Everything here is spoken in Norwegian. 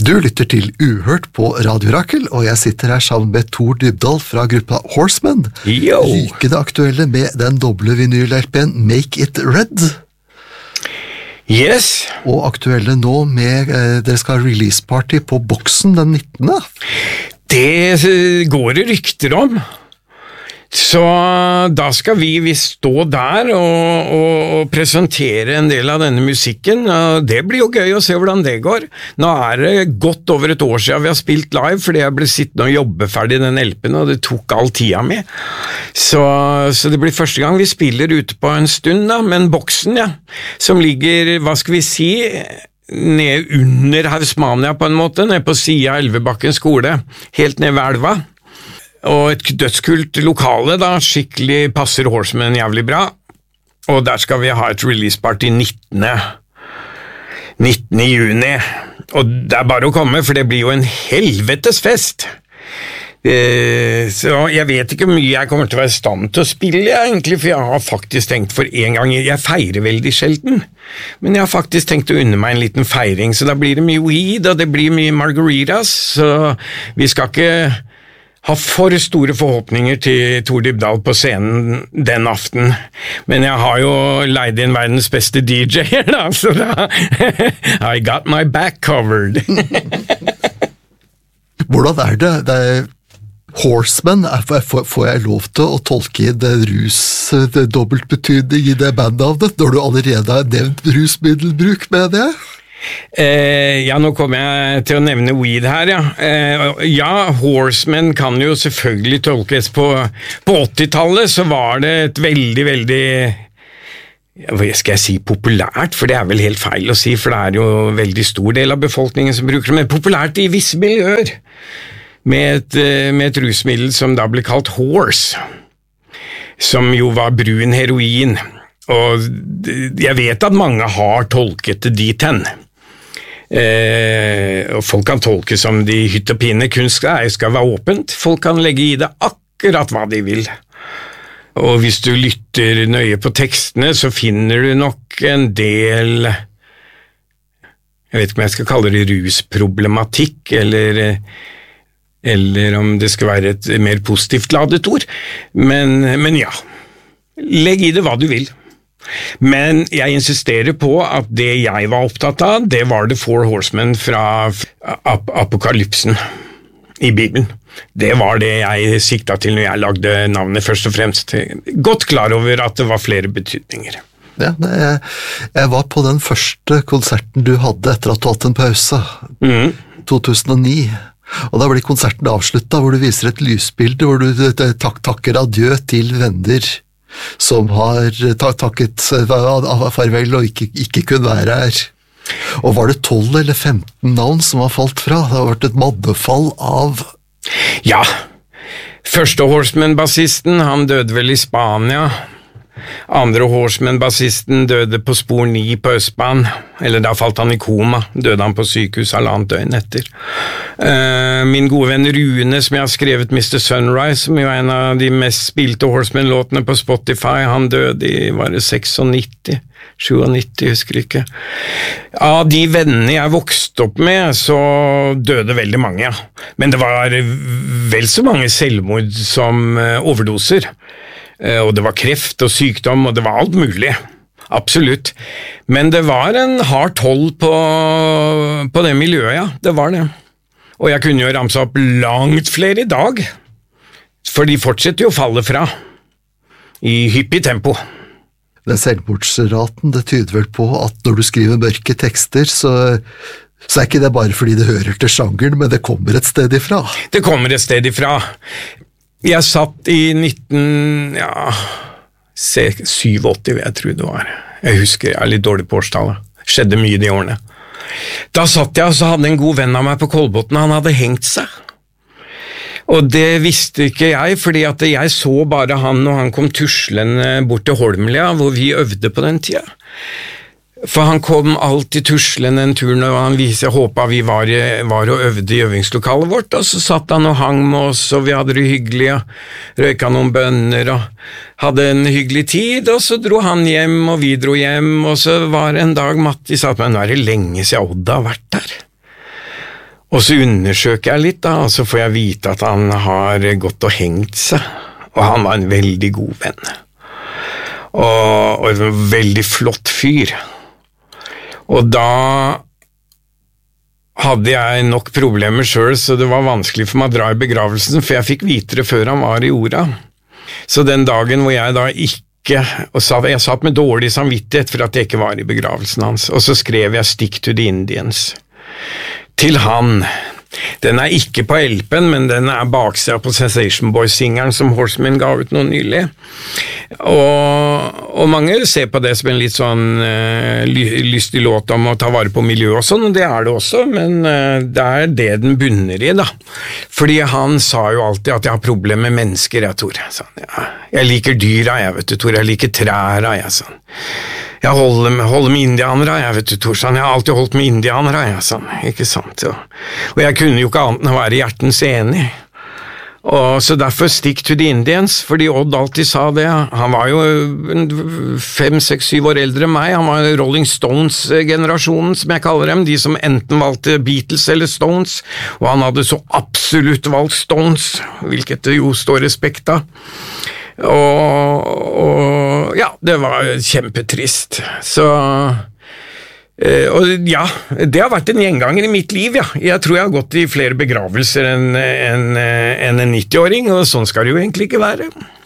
Du lytter til Uhørt på Radio Rakel, og jeg sitter her sammen med Tor Dybdahl fra gruppa Horsemen. Yo. Rykende aktuelle med den doble vinyl-LP-en Make It Red. Yes. Og aktuelle nå med, dere skal ha release-party på Boksen den 19. Det går det rykter om. Så da skal vi stå der og presentere en del av denne musikken, og det blir jo gøy å se hvordan det går. Nå det godt over et år siden vi har spilt live, fordi jeg ble sittende og jobbe ferdig den LP-en, og det tok all tida mi. Så det blir første gang vi spiller ute på en stund da, men Boksen, ja, som ligger, hva skal vi si, ned under Hausmania på en måte, ned på siden av Elvebakken skole, helt ned ved elva. Og et dødskult lokale da, skikkelig passer Horsemen jævlig bra, og der skal vi ha et release-party 19. juni, og det bare å komme, for det blir jo en helvetes fest. Så jeg vet ikke hvor mye jeg kommer til å være i stand til å spille egentlig, for jeg har faktisk tenkt for en gang, jeg feirer veldig sjelden, men jeg har faktisk tenkt å unne meg en liten feiring, så da blir det mye weed, og det blir mye margaritas, så vi skal ikke har for store forhåpninger til Tor Dybdahl på scenen den aften, men jeg har jo leid inn verdens beste DJ-er da, så da I got my back covered. Hvordan det? Horsemen, får jeg lov til å tolke det dobbeltbetydning i det bandnavnet, når du allerede har nevnt rusmiddelbruk med det? Ja, nå kommer jeg til å nevne weed her, ja. Ja, Horsemen kan jo selvfølgelig tolkes på 80-tallet, så var det et veldig, hva skal jeg si, populært, for det vel helt feil å si, for det jo en veldig stor del av befolkningen som bruker det, men populært i visse miljøer, med et rusmiddel som da ble kalt horse, som jo var brun heroin, og jeg vet at mange har tolket det dit hen. Og folk kan tolke som de hytt og pine, kunst skal være åpent, folk kan legge i det akkurat hva de vil. Og hvis du lytter nøye på tekstene, så finner du nok en del, jeg vet ikke om jeg skal kalle det rusproblematikk, eller om det skal være et mer positivt ladet ord, men ja, legg i det hva du vil. Men jeg insisterer på at det jeg var opptatt av, det var The Four Horsemen fra Apokalypsen i Bibelen. Det var det jeg sikta til når jeg lagde navnet først og fremst. Godt klar over at det var flere betydninger. Ja, jeg var på den første konserten du hadde etter at du hatt en pause, 2009. Og da ble konserten avsluttet, hvor du viser et lysbilde, hvor du takker adjø til venner som har takket farvel og ikke kunne være her. Og var det 12 eller 15 navn som har falt fra? Det har vært et maddefall av... Ja, første Horsemen-bassisten, han døde vel i Spania. Andre Horsemen-bassisten døde på spor 9 på Østbanen, eller da falt han i koma, døde han på sykehus halvannet døgn etter. Min gode venn Rune, som jeg har skrevet Mr. Sunrise, som jo en av de mest spilte Horsemen-låtene på Spotify, han døde i, var det 96, 97, husker ikke. Av de vennene jeg vokste opp med, så døde veldig mange, ja. Men det var vel så mange selvmord som overdoser. Og det var kreft og sykdom, og det var alt mulig. Absolutt. Men det var en hard toll på det miljøet, ja. Det var det. Og jeg kunne jo ramse opp langt flere i dag, for de fortsetter jo å falle fra i hyppig tempo. Den selvmordsraten, det tyder vel på at når du skriver mørke tekster, så ikke det bare fordi det hører til sjangeren, men det kommer et sted ifra. Det kommer et sted ifra. Jeg satt i 87, jeg tror det var. Jeg husker, jeg litt dårlig på årstallet. Skjedde mye de årene. Da satt jeg og så hadde en god venn av meg på Kolbotn, han hadde hengt seg. Og det visste ikke jeg, fordi at jeg så bare han når han kom tuslende bort til Holmlia, hvor vi øvde på den tida. For han kom alltid tuslende en tur når han viste, jeg håpet vi var og øvde i øvingslokalet vårt, og så satt han og hang med oss, og vi hadde det hyggelig, og røyka noen bønner, og hadde en hyggelig tid, og så dro han hjem, og vi dro hjem, og så var det en dag Matti sa at nå det lenge siden Odd har vært der. Og så undersøker jeg litt da, og så får jeg vite at han har gått og hengt seg, og han var en veldig god venn. Og en veldig flott fyr. Og da hadde jeg nok problemer selv, så det var vanskelig for meg å dra i begravelsen, for jeg fikk vite det før han var i jorda. Så den dagen hvor jeg da ikke, jeg satt med dårlig samvittighet for at jeg ikke var i begravelsen hans, og så skrev jeg Stick to the Indians til han. Den ikke på LP-en, men den baksida på Sensation Boys-singeren som Horsemen ga ut nå nylig. Og mange ser på det som en litt sånn lystig låt om å ta vare på miljøet og sånn, og det det også, men det det den bunner i da. Fordi han sa jo alltid at jeg har problemer med mennesker, jeg, Tor. Sånn, ja. Jeg liker dyra, jeg vet du, Tor. Jeg liker træra, jeg, sånn. Jeg holder med indianere, jeg vet du, Torsan. Jeg har alltid holdt med indianere, jeg, sånn. Ikke sant? Og jeg kunne jo ikke annet enn å være hjertens enig. Og så derfor Stick to the Indians, fordi Odd alltid sa det. Han var jo 5, 6, 7 år eldre enn meg. Han var Rolling Stones-generasjonen, som jeg kaller dem. De som enten valgte Beatles eller Stones, og han hadde så absolutt valgt Stones, hvilket det jo står respekt av. Og ja, det var kjempetrist. Så og ja, det har vært en gjenganger i mitt liv, ja. Jeg tror jeg har gått i flere begravelser enn en 90-åring, og sånn skal det jo egentlig ikke være.